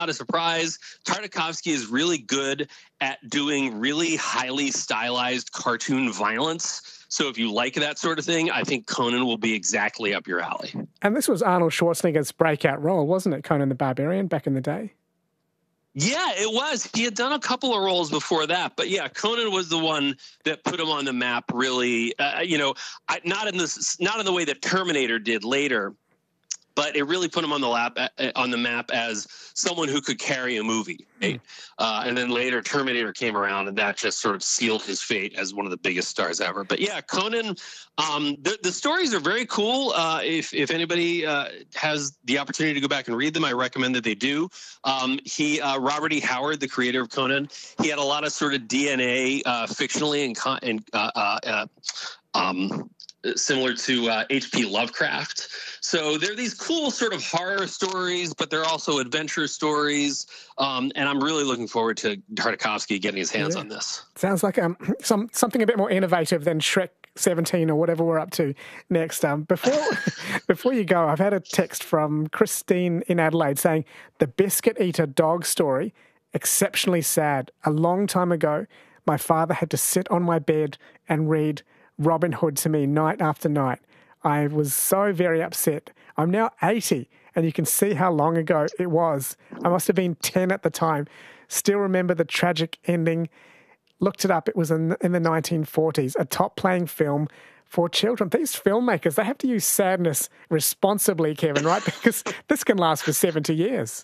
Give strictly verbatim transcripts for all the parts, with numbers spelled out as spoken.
a surprise. Tartakovsky is really good at doing really highly stylized cartoon violence. So if you like that sort of thing, I think Conan will be exactly up your alley. And this was Arnold Schwarzenegger's breakout role, wasn't it, Conan the Barbarian, back in the day? Yeah, it was. He had done a couple of roles before that, but yeah, Conan was the one that put him on the map. Really, uh, you know, I, not in this, not in the way that Terminator did later, but it really put him on the lap uh, on the map as someone who could carry a movie. Right? Mm. Uh, and then later, Terminator came around, and that just sort of sealed his fate as one of the biggest stars ever. But yeah, Conan. Um, the, the stories are very cool. Uh, if if anybody uh, has the opportunity to go back and read them, I recommend that they do. Um, he uh, Robert E. Howard, the creator of Conan, he had a lot of sort of D N A uh, fictionally and and uh, uh, uh, um, similar to uh, H P Lovecraft. So they're these cool sort of horror stories, but they're also adventure stories. Um, and I'm really looking forward to Tartakovsky getting his hands yeah. on this. Sounds like um, some something a bit more innovative than Shrek seventeen or whatever we're up to next. Um, before before you go, I've had a text from Christine in Adelaide saying, the biscuit eater dog story, exceptionally sad. A long time ago, my father had to sit on my bed and read Robin Hood to me night after night. I was so very upset. I'm now eighty, and you can see how long ago it was. I must have been ten at the time. Still remember the tragic ending. Looked it up. It was in, in the nineteen forties, a top-playing film for children. These filmmakers, they have to use sadness responsibly, Kevin, right? Because this can last for seventy years.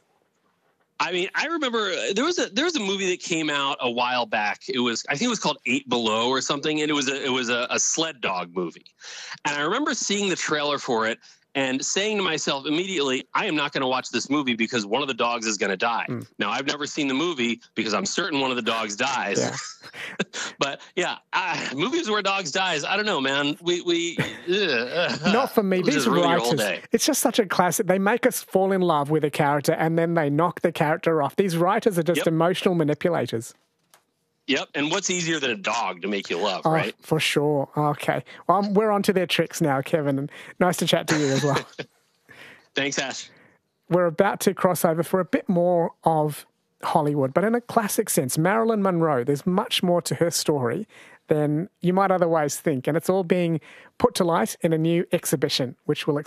I mean, I remember there was a there was a movie that came out a while back. It was I think it was called Eight Below or something, and it was a it was a, a sled dog movie. And I remember seeing the trailer for it and saying to myself immediately, I am not going to watch this movie because one of the dogs is going to die. Mm. Now, I've never seen the movie because I'm certain one of the dogs dies. Yeah. But yeah, uh, movies where dogs dies, I don't know, man. We we uh, not for me. These writers, it's just such a classic. They make us fall in love with a character and then they knock the character off. These writers are just yep. emotional manipulators. Yep, and what's easier than a dog to make you love, oh, right? For sure. Okay. Well, um, we're on to their tricks now, Kevin, and nice to chat to you as well. Thanks, Ash. We're about to cross over for a bit more of Hollywood, but in a classic sense. Marilyn Monroe, there's much more to her story than you might otherwise think, and it's all being put to light in a new exhibition, which will